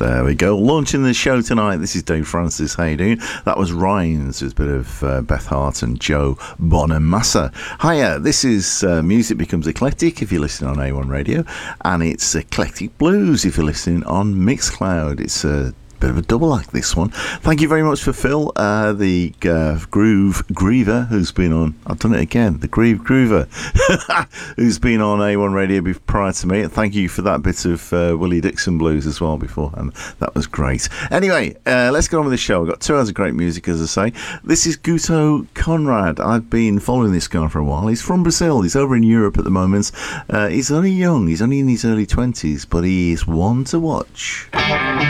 There we go. Launching the show tonight. This is Dave Francis. How you doing? That was Rhines. There's a bit of Beth Hart and Joe Bonamassa. Hiya. This is Music Becomes Eclectic if you're listening on A1 Radio, and it's Eclectic Blues if you're listening on Mixcloud. It's a bit of a double act, this one. Thank you very much for Phil, the Groove Griever, who's been on, I've done it again, the Groove Groover, who's been on A1 Radio prior to me. Thank you for that bit of Willie Dixon blues as well beforehand. That was great. Anyway, let's get on with the show. I've got 2 hours of great music, as I say. This is Guto Conrad. I've been following this guy for a while. He's from Brazil. He's over in Europe at the moment. He's only young. He's only in his early 20s, but he is one to watch.